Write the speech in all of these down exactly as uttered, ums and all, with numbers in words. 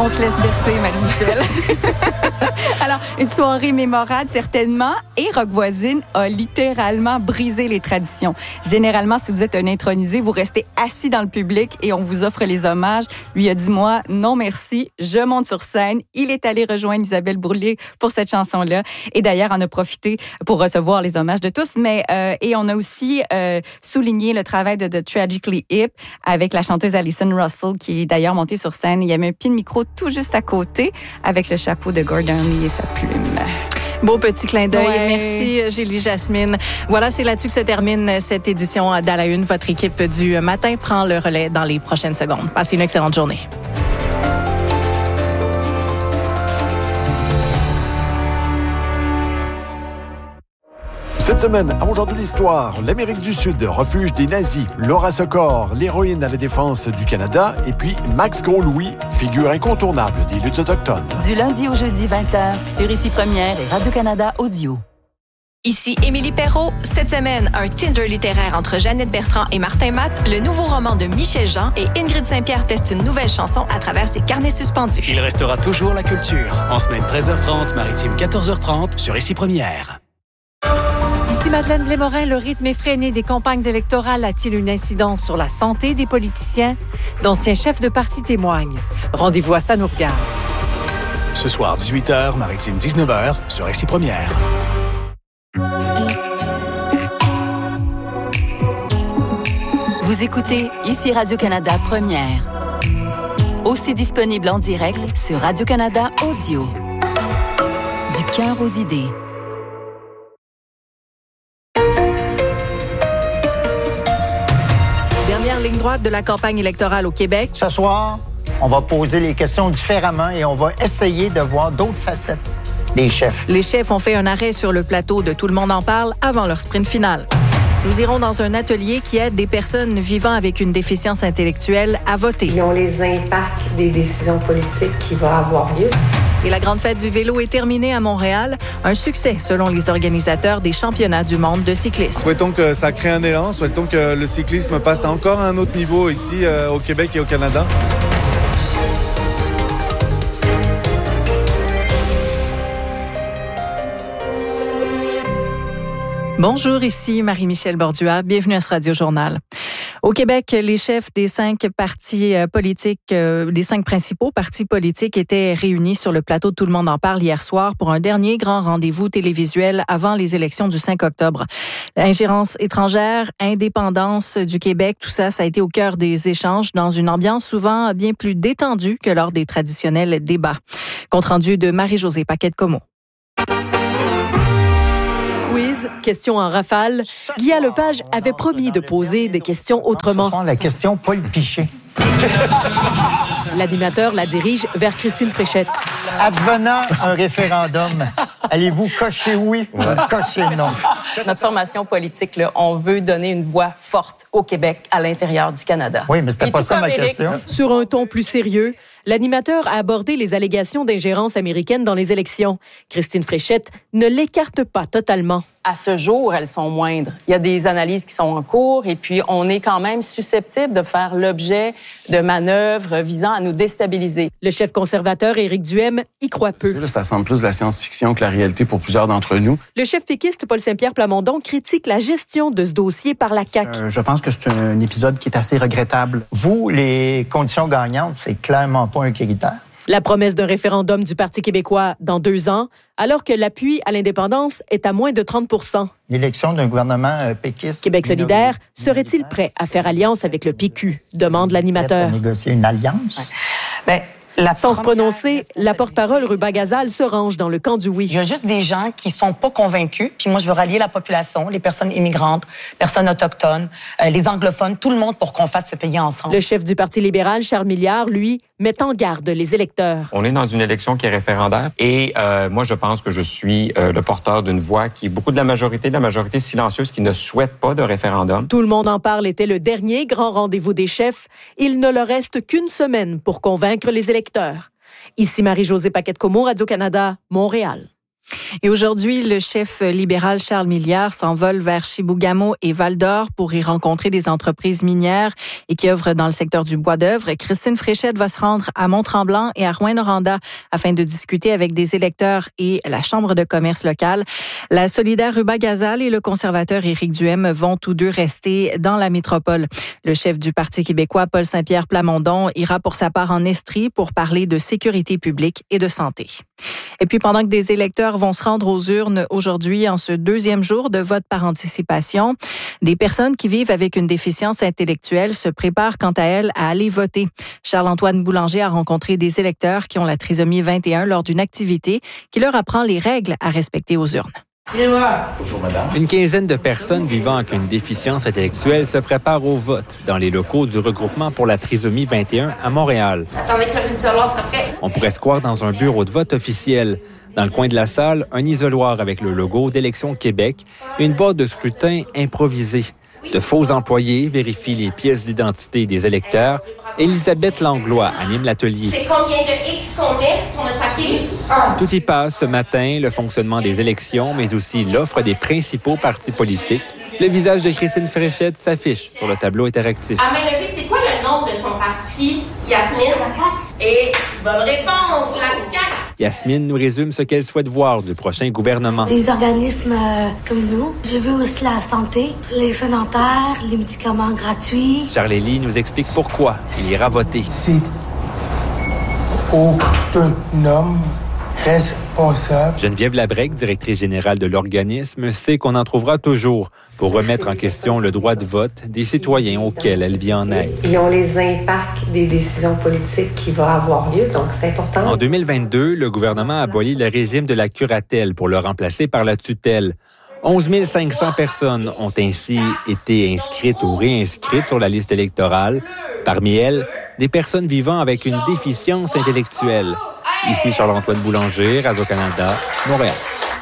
On se laisse bercer, Marie-Michel. Alors, une soirée mémorable, certainement, et Rock Voisine a littéralement brisé les traditions. Généralement, si vous êtes un intronisé, vous restez assis dans le public et on vous offre les hommages. Lui a dit, moi, non merci, je monte sur scène. Il est allé rejoindre Isabelle Boulay pour cette chanson-là. Et d'ailleurs, on a profité pour recevoir les hommages de tous. Mais euh, et on a aussi euh, souligné le travail de The Tragically Hip avec la chanteuse Alison Russell, qui est d'ailleurs montée sur scène. Il y avait un pied de micro tout juste à côté avec le chapeau de Gordon Lee et sa plume. Beau petit clin d'œil. Ouais. Merci, Julie Jasmine. Voilà, c'est là-dessus que se termine cette édition d'À la Une. Votre équipe du matin prend le relais dans les prochaines secondes. Passez une excellente journée. Cette semaine, à Aujourd'hui l'Histoire, l'Amérique du Sud, refuge des nazis, Laura Sokor, l'héroïne à la défense du Canada, et puis Max Gros-Louis, figure incontournable des luttes autochtones. Du lundi au jeudi vingt heures, sur Ici Première et Radio-Canada Audio. Ici Émilie Perrault. Cette semaine, un Tinder littéraire entre Jeannette Bertrand et Martin Matt, le nouveau roman de Michel Jean et Ingrid Saint-Pierre testent une nouvelle chanson à travers ses carnets suspendus. Il restera toujours la culture. En semaine treize heures trente, maritime quatorze heures trente, sur Ici Première. Ici Madeleine Blémorin, le rythme effréné des campagnes électorales a-t-il une incidence sur la santé des politiciens? D'anciens chefs de parti témoignent. Rendez-vous à Ça nous regarde. Ce soir, dix-huit heures, maritime dix-neuf heures, sur Ici Première. Vous écoutez Ici Radio-Canada Première. Aussi disponible en direct sur Radio-Canada Audio. Du cœur aux idées. Dernière ligne droite de la campagne électorale au Québec. Ce soir, on va poser les questions différemment et on va essayer de voir d'autres facettes des chefs. Les chefs ont fait un arrêt sur le plateau de Tout le monde en parle avant leur sprint final. Nous irons dans un atelier qui aide des personnes vivant avec une déficience intellectuelle à voter. Ils ont les impacts des décisions politiques qui vont avoir lieu. Et la grande fête du vélo est terminée à Montréal. Un succès selon les organisateurs des championnats du monde de cyclisme. Souhaitons que ça crée un élan, souhaitons que le cyclisme passe encore à un autre niveau ici euh, au Québec et au Canada. Bonjour, ici Marie-Michel Bordua. Bienvenue à ce Radio-Journal. Au Québec, les chefs des cinq partis politiques, euh, des cinq principaux partis politiques étaient réunis sur le plateau de Tout le monde en parle hier soir pour un dernier grand rendez-vous télévisuel avant les élections du cinq octobre. L'ingérence étrangère, indépendance du Québec, tout ça, ça a été au cœur des échanges dans une ambiance souvent bien plus détendue que lors des traditionnels débats. Compte rendu de Marie-Josée Paquette-Comeau. Quiz, questions en rafale. Guy Lepage avait promis de poser des questions autrement. Ce soir, la question Paul Piché. L'animateur la dirige vers Christine Fréchette. Advenant un référendum, allez-vous cocher oui ou cocher non? Notre formation politique, là, on veut donner une voix forte au Québec, à l'intérieur du Canada. Oui, mais c'était pas ça ma question. Sur un ton plus sérieux, l'animateur a abordé les allégations d'ingérence américaine dans les élections. Christine Fréchette ne l'écarte pas totalement. À ce jour, elles sont moindres. Il y a des analyses qui sont en cours et puis on est quand même susceptible de faire l'objet de manœuvres visant à nous déstabiliser. Le chef conservateur Éric Duhem y croit peu. Là, ça semble plus de la science-fiction que la réalité pour plusieurs d'entre nous. Le chef péquiste Paul Saint-Pierre Plamondon critique la gestion de ce dossier par la C A Q. Euh, je pense que c'est un épisode qui est assez regrettable. Vous, les conditions gagnantes, c'est clairement pas un critère. La promesse d'un référendum du Parti québécois dans deux ans, alors que l'appui à l'indépendance est à moins de trente pour cent. L'élection d'un gouvernement euh, péquiste... Québec solidaire serait-il prêt à faire alliance avec le P Q? Demande l'animateur. Prêt à négocier une alliance? Ouais. Ben, La Sans se prononcer, la porte-parole Ruba Gazal se range dans le camp du oui. Il y a juste des gens qui sont pas convaincus. Puis moi, je veux rallier la population, les personnes immigrantes, personnes autochtones, euh, les anglophones, tout le monde pour qu'on fasse ce pays ensemble. Le chef du Parti libéral, Charles Milliard, lui, met en garde les électeurs. On est dans une élection qui est référendaire et euh, moi, je pense que je suis euh, le porteur d'une voix qui est beaucoup de la majorité, de la majorité silencieuse qui ne souhaite pas de référendum. Tout le monde en parle était le dernier grand rendez-vous des chefs. Il ne leur reste qu'une semaine pour convaincre les électeurs. Ici Marie-Josée Paquette-Comeau, Radio-Canada, Montréal. Et aujourd'hui, le chef libéral Charles Milliard s'envole vers Chibougamau et Val-d'Or pour y rencontrer des entreprises minières et qui œuvrent dans le secteur du bois d'œuvre. Christine Fréchette va se rendre à Mont-Tremblant et à Rouyn-Noranda afin de discuter avec des électeurs et la Chambre de commerce locale. La solidaire Ruba Gazal et le conservateur Éric Duhem vont tous deux rester dans la métropole. Le chef du Parti québécois, Paul Saint-Pierre Plamondon, ira pour sa part en Estrie pour parler de sécurité publique et de santé. Et puis, pendant que des électeurs vont se rendre aux urnes aujourd'hui en ce deuxième jour de vote par anticipation, des personnes qui vivent avec une déficience intellectuelle se préparent quant à elles à aller voter. Charles-Antoine Boulanger a rencontré des électeurs qui ont la trisomie vingt et un lors d'une activité qui leur apprend les règles à respecter aux urnes. Bonjour, madame. Une quinzaine de personnes vivant avec une déficience intellectuelle se préparent au vote dans les locaux du regroupement pour la trisomie vingt et un à Montréal. Attendez que le isoloir soit prêt. On pourrait se croire dans un bureau de vote officiel. Dans le coin de la salle, un isoloir avec le logo d'Élections Québec et une boîte de scrutin improvisée. De faux employés vérifient les pièces d'identité des électeurs. Élisabeth Langlois anime l'atelier. C'est combien de X qu'on met sur notre papier? Un. Tout y passe ce matin, le fonctionnement des élections, mais aussi l'offre des principaux partis politiques. Le visage de Christine Fréchette s'affiche sur le tableau interactif. À main levée, c'est quoi le nom de son parti? Yasmine? La C A Q. Et bonne réponse, la C A Q. Yasmine nous résume ce qu'elle souhaite voir du prochain gouvernement. Des organismes euh, comme nous. Je veux aussi la santé, les soins dentaires, les médicaments gratuits. Charles-Élie nous explique pourquoi il ira voter. C'est autonome, responsable. Geneviève Labrec, directrice générale de l'organisme, sait qu'on en trouvera toujours pour remettre en question le droit de vote des citoyens auxquels elle vient en aide. Ils ont les impacts des décisions politiques qui vont avoir lieu, donc c'est important. En deux mille vingt-deux, le gouvernement a aboli le régime de la curatelle pour le remplacer par la tutelle. onze mille cinq cents personnes ont ainsi été inscrites ou réinscrites sur la liste électorale. Parmi elles, des personnes vivant avec une déficience intellectuelle. Ici Charles-Antoine Boulanger, Radio-Canada, Montréal.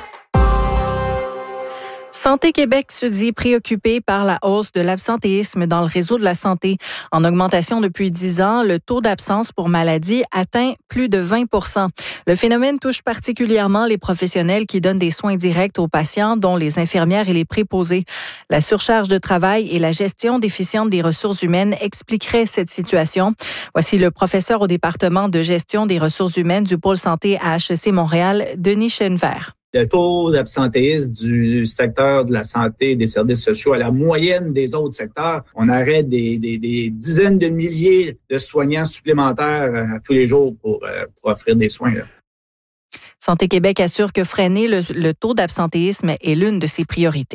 Santé Québec se dit préoccupé par la hausse de l'absentéisme dans le réseau de la santé. En augmentation depuis dix ans, le taux d'absence pour maladie atteint plus de vingt pour cent. Le phénomène touche particulièrement les professionnels qui donnent des soins directs aux patients, dont les infirmières et les préposés. La surcharge de travail et la gestion déficiente des ressources humaines expliqueraient cette situation. Voici le professeur au département de gestion des ressources humaines du pôle santé à H E C Montréal, Denis Chenevert. Le taux d'absentéisme du secteur de la santé et des services sociaux à la moyenne des autres secteurs, on arrête des, des, des dizaines de milliers de soignants supplémentaires à tous les jours pour, pour offrir des soins. Là. Santé Québec assure que freiner le, le taux d'absentéisme est l'une de ses priorités.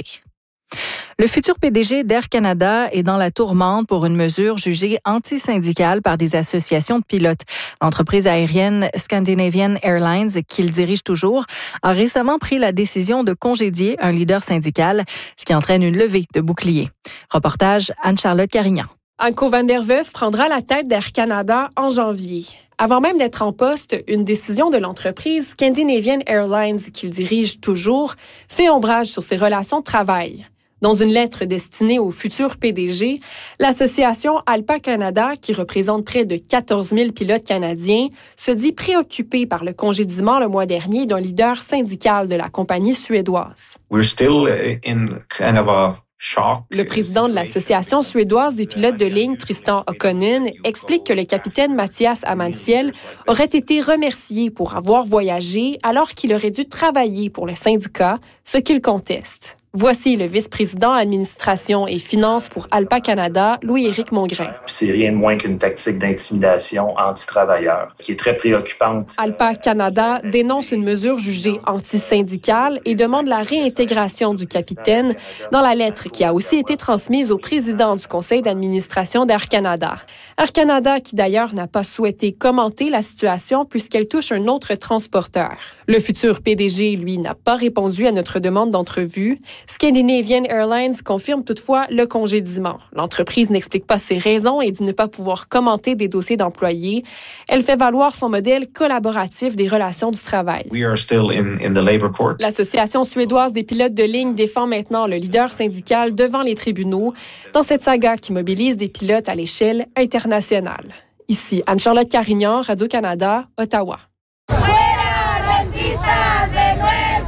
Le futur P D G d'Air Canada est dans la tourmente pour une mesure jugée anti-syndicale par des associations de pilotes. L'entreprise aérienne Scandinavian Airlines, qu'il dirige toujours, a récemment pris la décision de congédier un leader syndical, ce qui entraîne une levée de boucliers. Reportage Anne-Charlotte Carignan. Anko van der Weyf prendra la tête d'Air Canada en janvier. Avant même d'être en poste, une décision de l'entreprise Scandinavian Airlines, qu'il dirige toujours, fait ombrage sur ses relations de travail. Dans une lettre destinée au futur P D G, l'association ALPA Canada, qui représente près de quatorze mille pilotes canadiens, se dit préoccupée par le congédiement le mois dernier d'un leader syndical de la compagnie suédoise. We're still in kind of a shock. Le président de l'association suédoise des pilotes de ligne, Tristan Okkonen, explique que le capitaine Mathias Amantiel aurait été remercié pour avoir voyagé alors qu'il aurait dû travailler pour le syndicat, ce qu'il conteste. Voici le vice-président administration et finances pour ALPA Canada, Louis-Éric Mongrain. C'est rien de moins qu'une tactique d'intimidation anti-travailleurs qui est très préoccupante. ALPA Canada dénonce une mesure jugée anti-syndicale et demande la réintégration du capitaine dans la lettre qui a aussi été transmise au président du conseil d'administration d'Air Canada. Air Canada qui d'ailleurs n'a pas souhaité commenter la situation puisqu'elle touche un autre transporteur. Le futur P D G, lui, n'a pas répondu à notre demande d'entrevue. Scandinavian Airlines confirme toutefois le congédiement. L'entreprise n'explique pas ses raisons et dit ne pas pouvoir commenter des dossiers d'employés. Elle fait valoir son modèle collaboratif des relations du travail. We are still in, in the labor court. L'Association suédoise des pilotes de ligne défend maintenant le leader syndical devant les tribunaux dans cette saga qui mobilise des pilotes à l'échelle internationale. Ici Anne-Charlotte Carignan, Radio-Canada, Ottawa. ¡Fuera, rentistas de nuestro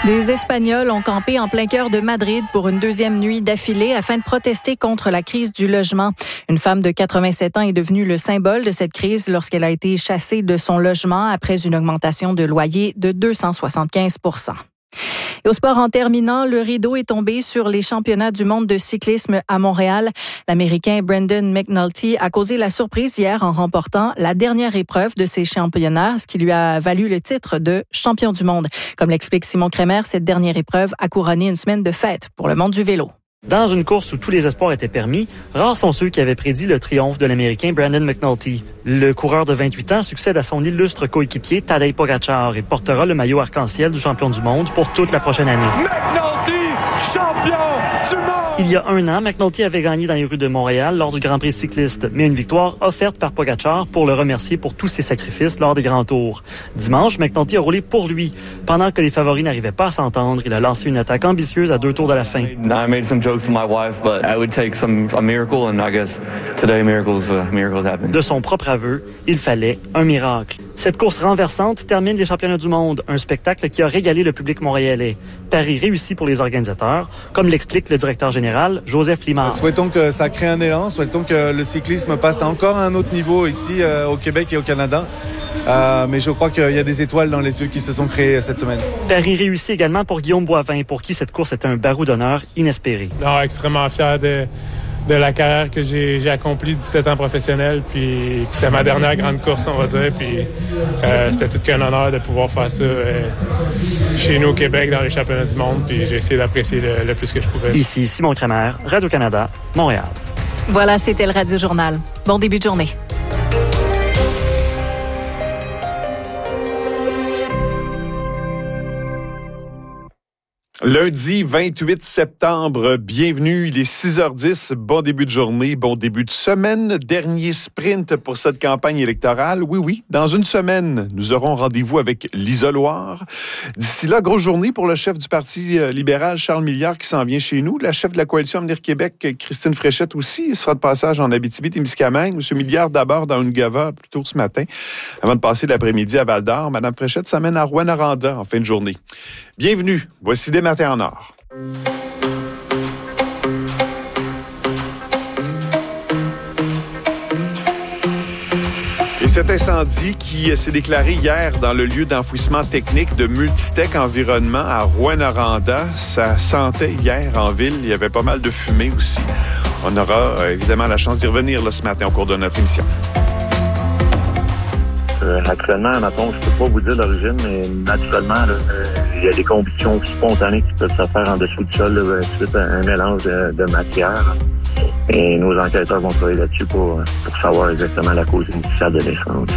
Les Espagnols ont campé en plein cœur de Madrid pour une deuxième nuit d'affilée afin de protester contre la crise du logement. Une femme de quatre-vingt-sept ans est devenue le symbole de cette crise lorsqu'elle a été chassée de son logement après une augmentation de loyer de deux cent soixante-quinze pour cent. Et au sport, en terminant, le rideau est tombé sur les championnats du monde de cyclisme à Montréal. L'Américain Brendan McNulty a causé la surprise hier en remportant la dernière épreuve de ces championnats, ce qui lui a valu le titre de champion du monde. Comme l'explique Simon Kremer, cette dernière épreuve a couronné une semaine de fête pour le monde du vélo. Dans une course où tous les espoirs étaient permis, rares sont ceux qui avaient prédit le triomphe de l'Américain Brendan McNulty. Le coureur de vingt-huit ans succède à son illustre coéquipier Tadej Pogačar et portera le maillot arc-en-ciel du champion du monde pour toute la prochaine année. McNulty, champion du monde! Il y a un an, McNulty avait gagné dans les rues de Montréal lors du Grand Prix cycliste, mais une victoire offerte par Pogačar pour le remercier pour tous ses sacrifices lors des grands tours. Dimanche, McNulty a roulé pour lui. Pendant que les favoris n'arrivaient pas à s'entendre, il a lancé une attaque ambitieuse à deux tours de la fin. I made some jokes with my wife, but I would take some a miracle, and I guess today miracles uh, miracles happen. De son propre aveu, il fallait un miracle. Cette course renversante termine les championnats du monde, un spectacle qui a régalé le public montréalais. Paris réussi pour les organisateurs, comme l'explique le directeur général, Joseph Limard. Souhaitons que ça crée un élan, souhaitons que le cyclisme passe encore à un autre niveau ici euh, au Québec et au Canada. Euh, mais je crois qu'il y a des étoiles dans les yeux qui se sont créées cette semaine. Paris réussi également pour Guillaume Boivin, pour qui cette course était un barreau d'honneur inespéré. Non, extrêmement fier de... de la carrière que j'ai, j'ai accomplie dix-sept ans professionnel, puis c'était ma dernière grande course, on va dire, puis euh, c'était tout qu'un honneur de pouvoir faire ça euh, chez nous au Québec dans les championnats du monde, puis j'ai essayé d'apprécier le, le plus que je pouvais. Ici Simon Kremer, Radio-Canada, Montréal. Voilà, c'était le Radio Journal. Bon début de journée. Lundi vingt-huit septembre, bienvenue, il est six heures dix, bon début de journée, bon début de semaine, dernier sprint pour cette campagne électorale. Oui, oui, dans une semaine, nous aurons rendez-vous avec l'isoloir. D'ici là, grosse journée pour le chef du Parti libéral, Charles Milliard, qui s'en vient chez nous. La chef de la Coalition Avenir Québec, Christine Fréchette aussi, sera de passage en Abitibi-Témiscamingue. Monsieur Milliard, d'abord dans Ungava, plus tôt ce matin, avant de passer l'après-midi à Val-d'Or. Madame Fréchette s'amène à Rouyn-Noranda en fin de journée. Bienvenue, voici des matins en or. Et cet incendie qui s'est déclaré hier dans le lieu d'enfouissement technique de Multitech Environnement à Rouyn-Noranda, ça sentait hier en ville, il y avait pas mal de fumée aussi. On aura euh, évidemment la chance d'y revenir là, ce matin au cours de notre émission. Euh, actuellement, mettons, je peux pas vous dire l'origine, mais naturellement, là, euh, il y a des combustions spontanées qui peuvent se faire en dessous du sol, là, suite à un mélange de, de matière. Et nos enquêteurs vont travailler là-dessus pour, pour savoir exactement la cause initiale de l'incendie.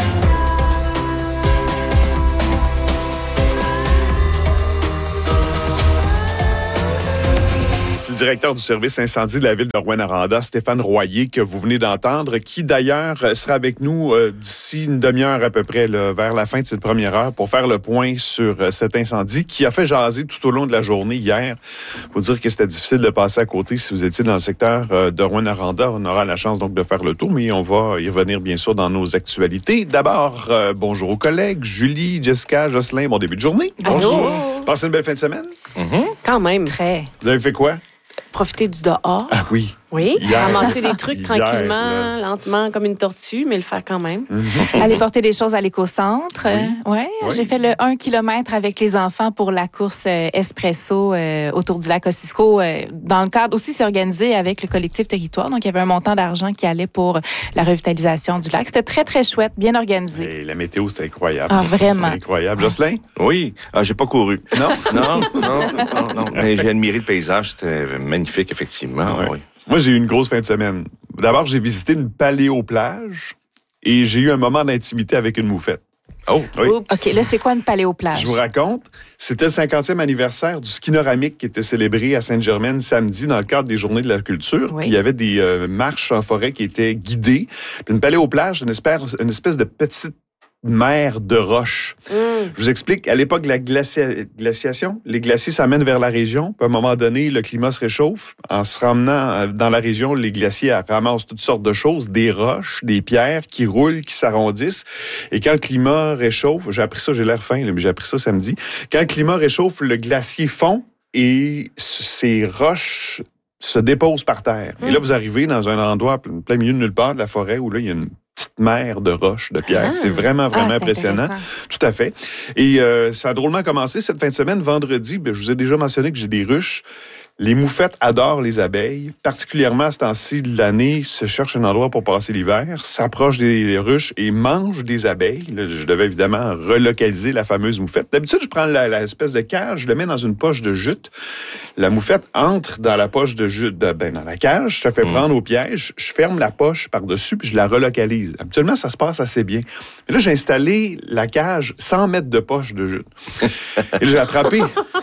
Le directeur du service incendie de la ville de Rouyn-Noranda, Stéphane Royer, que vous venez d'entendre, qui d'ailleurs sera avec nous euh, d'ici une demi-heure à peu près, là, vers la fin de cette première heure, pour faire le point sur euh, cet incendie qui a fait jaser tout au long de la journée hier. Il faut dire que c'était difficile de passer à côté si vous étiez dans le secteur euh, de Rouyn-Noranda. On aura la chance donc de faire le tour, mais on va y revenir bien sûr dans nos actualités. D'abord, euh, bonjour aux collègues, Julie, Jessica, Jocelyn, bon début de journée. Bonjour. Passez une belle fin de semaine. Mm-hmm. Quand même. Très. Vous avez fait quoi? Profiter du dehors. Ah oui. Oui, hier, ramasser des trucs hier, tranquillement, là. lentement, comme une tortue, mais le faire quand même. Mm-hmm. Aller porter des choses à l'éco-centre. Oui. Euh, ouais. Oui. J'ai fait le un kilomètre avec les enfants pour la course euh, Espresso euh, autour du lac Ossisco. Euh, dans le cadre aussi, c'est organisé avec le collectif Territoire. Donc, il y avait un montant d'argent qui allait pour la revitalisation du lac. C'était très, très chouette, bien organisé. Et la météo, c'était incroyable. Ah, vraiment. C'était incroyable. Jocelyn? Oui. Ah, j'ai pas couru. Non? non, non, non, non. Mais j'ai admiré le paysage. C'était magnifique, effectivement. Ouais. Oui. Moi, j'ai eu une grosse fin de semaine. D'abord, j'ai visité une paléoplage et j'ai eu un moment d'intimité avec une moufette. Oh, oui. OK, là, c'est quoi une paléoplage? Je vous raconte. C'était le cinquantième anniversaire du skinoramique qui était célébré à Sainte-Germaine samedi dans le cadre des Journées de la culture. Oui. Puis, il y avait des euh, marches en forêt qui étaient guidées. Puis une paléoplage, une espèce, une espèce de petite mer de roches. Mm. Je vous explique, à l'époque de la glacia... glaciation, les glaciers s'amènent vers la région, puis à un moment donné, le climat se réchauffe. En se ramenant dans la région, les glaciers ramassent toutes sortes de choses, des roches, des pierres qui roulent, qui s'arrondissent. Et quand le climat réchauffe, j'ai appris ça, j'ai l'air fin, là, mais j'ai appris ça samedi, quand le climat réchauffe, le glacier fond et ces roches se déposent par terre. Mm. Et là, vous arrivez dans un endroit plein milieu de nulle part de la forêt où là, il y a une petite mer de roches, de pierres. Ah. C'est vraiment, vraiment ah, c'est impressionnant. Tout à fait. Et euh, ça a drôlement commencé cette fin de semaine. Vendredi, ben, je vous ai déjà mentionné que j'ai des ruches. Les moufettes adorent les abeilles, particulièrement à ce temps-ci de l'année, se cherchent un endroit pour passer l'hiver, s'approchent des ruches et mangent des abeilles. Là, je devais évidemment relocaliser la fameuse moufette. D'habitude, je prends la, la espèce de cage, je le mets dans une poche de jute. La moufette entre dans la poche de jute, de, ben, dans la cage, je te fais mmh. prendre au piège, je ferme la poche par-dessus puis je la relocalise. Habituellement, ça se passe assez bien. Mais là, j'ai installé la cage sans mettre de poche de jute. Et là, j'ai attrapé...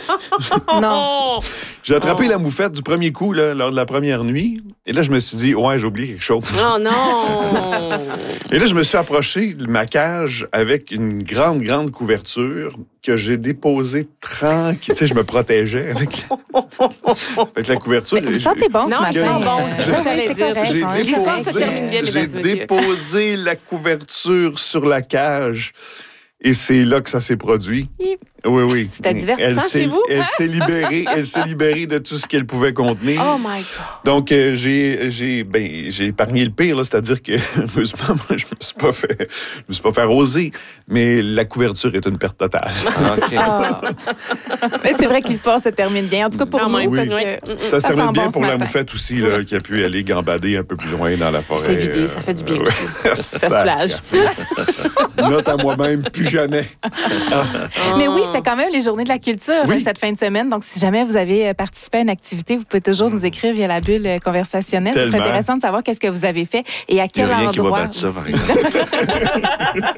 non! J'ai attrapé oh. la moufette du premier coup, là, lors de la première nuit. Et là, je me suis dit, ouais, j'ai oublié quelque chose. Oh non! Et là, je me suis approché de ma cage avec une grande, grande couverture que j'ai déposée tranquille. Tu sais, je me protégeais avec la, avec la couverture. Mais vous sentez bon ce non, matin? Non, bon, c'est ça que j'allais dire. Correct, j'ai hein? déposé, L'histoire se termine bien, j'ai mesdames et déposé la couverture sur la cage. Et c'est là que ça s'est produit. Yep. Oui, oui. C'était divertissant chez vous? Elle s'est libérée, elle s'est libérée de tout ce qu'elle pouvait contenir. Oh my God. Donc, euh, j'ai, j'ai, ben, j'ai épargné le pire, là, c'est-à-dire que, heureusement, moi, je me suis pas fait, je me suis pas fait arroser, mais la couverture est une perte totale. Okay. Oh. Mais c'est vrai que l'histoire se termine bien. En tout cas, pour non, nous, oui. parce que ça se termine bon bien pour la matin. moufette aussi, là, qui a pu aller gambader un peu plus loin dans la forêt. C'est vidé, ça fait du bien aussi. Ça soulage. Note à moi-même, plus jamais. Ah. Mais oui, c'était quand même les journées de la culture oui. cette fin de semaine. Donc, si jamais vous avez participé à une activité, vous pouvez toujours nous écrire via la bulle conversationnelle. Ce serait intéressant de savoir qu'est-ce que vous avez fait et à quel Il y a rien endroit. Qui va battre ça, par exemple.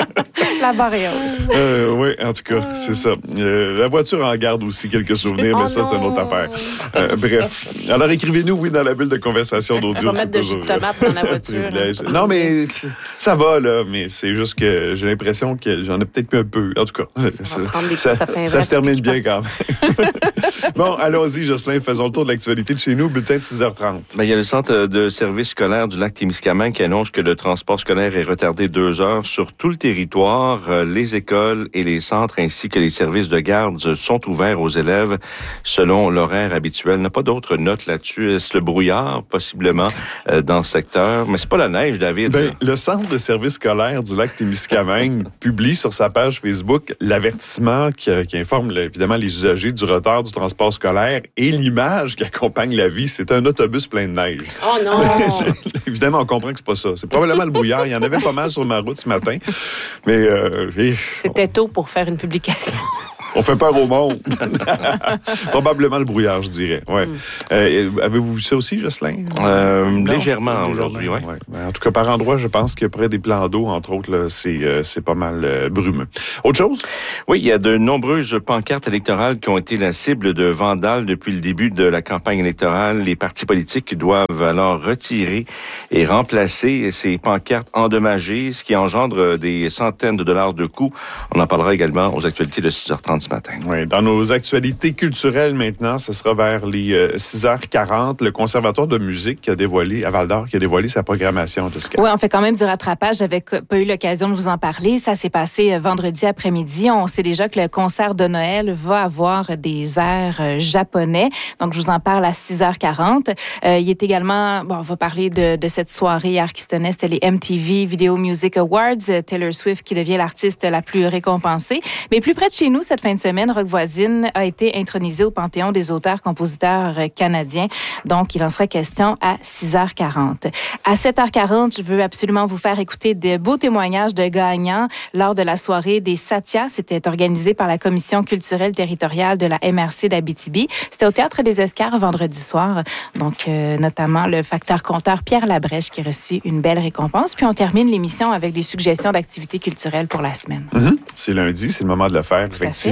La barre est haute. Euh, oui, en tout cas, c'est ça. Euh, la voiture en garde aussi quelques souvenirs, oh mais ça, non. c'est une autre affaire. Euh, bref. Alors, écrivez-nous, oui, dans la bulle de conversation d'audio. On va mettre de jus de tomate dans la voiture. Non, mais ça va, là, mais c'est juste que j'ai l'impression que j'en ai peut-être plus un peu. En tout cas, ça, ça, ça, ça se termine bien quand même. Bon, allons-y, Jocelyn, faisons le tour de l'actualité de chez nous, bulletin de six heures trente. Ben, il y a le centre de service scolaire du lac Témiscamingue qui annonce que le transport scolaire est retardé deux heures sur tout le territoire. Les écoles et les centres ainsi que les services de garde sont ouverts aux élèves selon l'horaire habituel. Il n'y a pas d'autres notes là-dessus. Est-ce le brouillard, possiblement, euh, dans ce secteur? Mais c'est pas la neige, David. Ben, le centre de service scolaire du lac Témiscamingue publie sur sa page Facebook l'avertissement qui, qui informe évidemment les usagers du retard du transport scolaire et l'image qui accompagne l'avis, c'est un autobus plein de neige. Oh non! Évidemment, on comprend que c'est pas ça. C'est probablement le brouillard. Il y en avait pas mal sur ma route ce matin. Mais euh, et... C'était tôt pour faire une publication. On fait peur au monde. Probablement le brouillard, je dirais. Ouais. Mm. Euh, avez-vous vu ça aussi, Jocelyn? Euh, non, légèrement aujourd'hui, oui. Ouais. En tout cas, par endroits, je pense que près des plans d'eau, entre autres, là, c'est, euh, c'est pas mal euh, brumeux. Autre chose? Oui, il y a de nombreuses pancartes électorales qui ont été la cible de vandales depuis le début de la campagne électorale. Les partis politiques doivent alors retirer et remplacer ces pancartes endommagées, ce qui engendre des centaines de dollars de coûts. On en parlera également aux actualités de six heures trente ce matin. Oui, dans nos actualités culturelles maintenant, ce sera vers les euh, six heures quarante, le Conservatoire de musique qui a dévoilé, à Val-d'Or, qui a dévoilé sa programmation de ska. Oui, on fait quand même du rattrapage. J'avais pas eu l'occasion de vous en parler. Ça s'est passé vendredi après-midi. On sait déjà que le concert de Noël va avoir des airs japonais. Donc, je vous en parle à six heures quarante. Euh, il est également, bon, on va parler de, de cette soirée hier qui se tenait. C'était les M T V Video Music Awards. Taylor Swift qui devient l'artiste la plus récompensée. Mais plus près de chez nous, cette fin de semaine, Rock Voisine a été intronisé au Panthéon des auteurs-compositeurs canadiens. Donc, il en sera question à six heures quarante. À sept heures quarante, je veux absolument vous faire écouter de beaux témoignages de gagnants lors de la soirée des Satya. C'était organisé par la Commission culturelle territoriale de la M R C d'Abitibi. C'était au Théâtre des Escarres vendredi soir. Donc, euh, notamment le facteur-compteur Pierre Labrèche qui a reçu une belle récompense. Puis, on termine l'émission avec des suggestions d'activités culturelles pour la semaine. Mm-hmm. C'est lundi, c'est le moment de le faire, effectivement.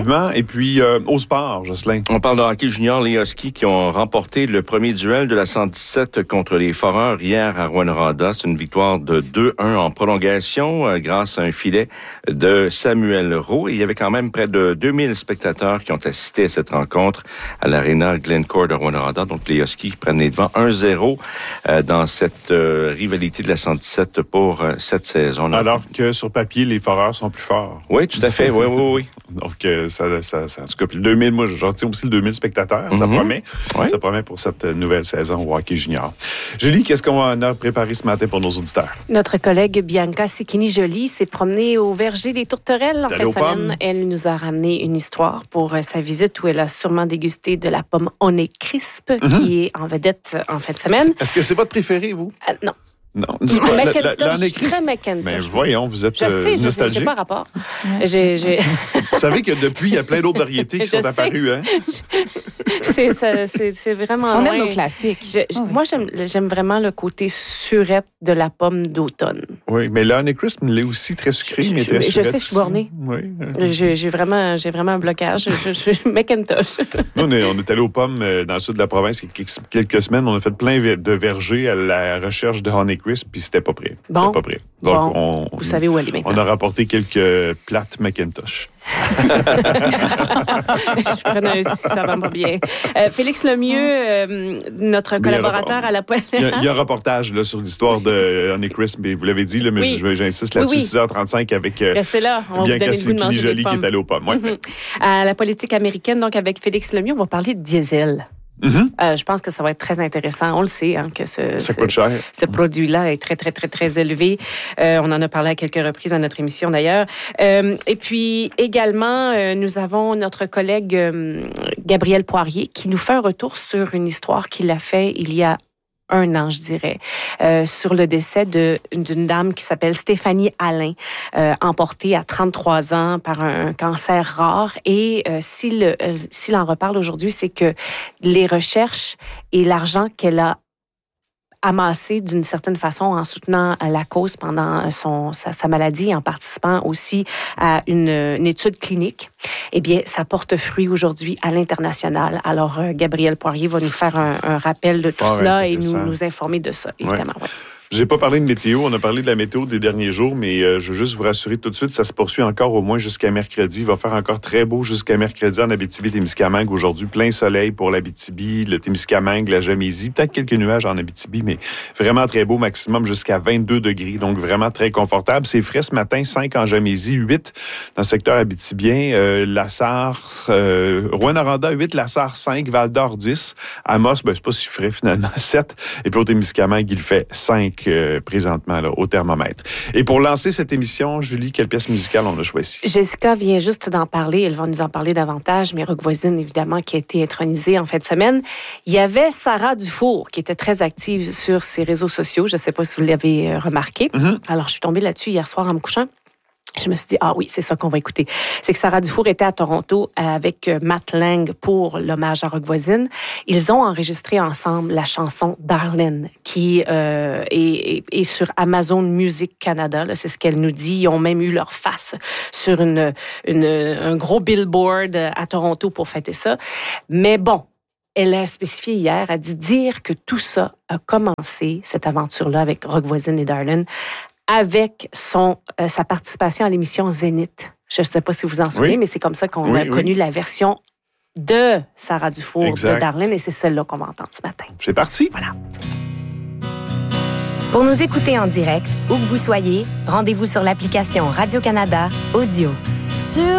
effectivement. Et puis, euh, au sport, Jocelyn. On parle de hockey junior, les Huskies qui ont remporté le premier duel de la cent dix-sept contre les Foreurs hier à Rouyn-Noranda. C'est une victoire de deux un en prolongation euh, grâce à un filet de Samuel Rowe. Et il y avait quand même près de deux mille spectateurs qui ont assisté à cette rencontre à l'Arena Glencore de Rouyn-Noranda. Donc, les Huskies prennent les devants un zéro euh, dans cette euh, rivalité de la cent dix-sept pour euh, cette saison. Alors que sur papier, les Foreurs sont plus forts. Oui, tout à fait. Oui, oui, oui. Donc, euh, ça, ça, ça, en tout cas, puis le deux mille, moi, j'en retiens aussi le deux mille spectateurs. Mm-hmm. Ça promet. Ouais. Ça promet pour cette nouvelle saison au hockey junior. Julie, qu'est-ce qu'on a préparé ce matin pour nos auditeurs? Notre collègue Bianca Sicchini-Joly s'est promenée au verger des Tourterelles en fin de semaine. Elle nous a ramené une histoire pour sa visite où elle a sûrement dégusté de la pomme Honey Crisp, mm-hmm. qui est en vedette en fin de semaine. Est-ce que c'est votre préféré, vous? Euh, non. Non, c'est pas Macintosh, la, la, la, très Macintosh. Mais voyons, vous êtes je sais, nostalgique. Je sais, j'ai pas rapport. J'ai, j'ai... Vous savez que depuis, il y a plein d'autres variétés qui sont sais. apparues. Hein? c'est, c'est, c'est, c'est vraiment... On loin. aime nos classiques. Je, je, oh, moi, j'aime, j'aime vraiment le côté surette de la pomme d'automne. Oui, mais le Honey Crisp l'est aussi très sucré, je, mais je, très je surette. Je sais, je suis bornée. Oui. J'ai, j'ai, vraiment, j'ai vraiment un blocage. Je, je suis Macintosh. Nous, on est, on est allé aux pommes dans le sud de la province il y a quelques semaines. On a fait plein de vergers à la recherche de Honey Crisp, puis c'était pas prêt. Bon, pas prêt. Donc, bon. on, vous savez où aller maintenant. On a rapporté quelques plates Macintosh. Je prenais un si ça va pas bien. Euh, Félix Lemieux, euh, notre collaborateur a, à la poêle. Il y, a, il y a un reportage là, sur l'histoire de Honey Crisp, mais vous l'avez dit, là, mais oui. je, j'insiste là-dessus, oui, oui. six heures trente-cinq avec euh, Restez là, on va vous donner le goût de manger des pommes. Qui est allé aux pommes. Ouais. Mm-hmm. À la politique américaine, donc avec Félix Lemieux, on va parler de diesel. Mm-hmm. Euh, je pense que ça va être très intéressant. On le sait, hein, que ce, ça coûte cher. ce produit-là est très, très, très, très élevé. Euh, on en a parlé à quelques reprises dans notre émission, d'ailleurs. Euh, et puis, également, euh, nous avons notre collègue euh, Gabriel Poirier qui nous fait un retour sur une histoire qu'il a fait il y a un an, je dirais, euh, sur le décès de, d'une dame qui s'appelle Stéphanie Alain, euh, emportée à trente-trois ans par un cancer rare. Et euh, s'il, euh, s'il en reparle aujourd'hui, c'est que les recherches et l'argent qu'elle a amassé d'une certaine façon en soutenant la cause pendant son, sa, sa maladie, en participant aussi à une, une étude clinique, eh bien, ça porte fruit aujourd'hui à l'international. Alors, euh, Gabriel Poirier va nous faire un, un rappel de tout oh, cela et nous, nous informer de ça, évidemment. Ouais. Ouais. J'ai pas parlé de météo, on a parlé de la météo des derniers jours, mais euh, je veux juste vous rassurer tout de suite, ça se poursuit encore au moins jusqu'à mercredi. Il va faire encore très beau jusqu'à mercredi en Abitibi-Témiscamingue. Aujourd'hui, plein soleil pour l'Abitibi, le Témiscamingue, la Gamésie. Peut-être quelques nuages en Abitibi, mais vraiment très beau, maximum jusqu'à vingt-deux degrés. Donc, vraiment très confortable. C'est frais ce matin, cinq en Gamésie, huit dans le secteur abitibien. Euh, Lassar, euh, Rouyn-Noranda, huit, Lassar, cinq, Val-d'Or, dix. Amos, ben, c'est pas si frais finalement, sept. Et puis au Témiscamingue, il fait cinq. Euh, présentement là, au thermomètre. Et pour lancer cette émission, Julie, quelle pièce musicale on a choisi? Jessica vient juste d'en parler. Elle va nous en parler davantage. Mais Rock Voisine, évidemment, qui a été intronisée en fin de semaine. Il y avait Sarah Dufour qui était très active sur ses réseaux sociaux. Je ne sais pas si vous l'avez remarqué. Mm-hmm. Alors, je suis tombée là-dessus hier soir en me couchant. Je me suis dit, ah oui, c'est ça qu'on va écouter. C'est que Sarah Dufour était à Toronto avec Matt Lang pour l'hommage à Rock Voisine. Ils ont enregistré ensemble la chanson Darlin', qui euh, est, est, est sur Amazon Music Canada. Là, c'est ce qu'elle nous dit. Ils ont même eu leur face sur une, une, un gros billboard à Toronto pour fêter ça. Mais bon, elle a spécifié hier, a dit dire que tout ça a commencé, cette aventure-là avec Rock Voisine et Darlin', avec son, euh, sa participation à l'émission Zénith. Je ne sais pas si vous en souvenez, oui. mais c'est comme ça qu'on oui, a oui. connu la version de Sarah Dufour, exact. de Darlin', et c'est celle-là qu'on va entendre ce matin. C'est parti. Voilà. Pour nous écouter en direct, où que vous soyez, rendez-vous sur l'application Radio-Canada Audio. Sur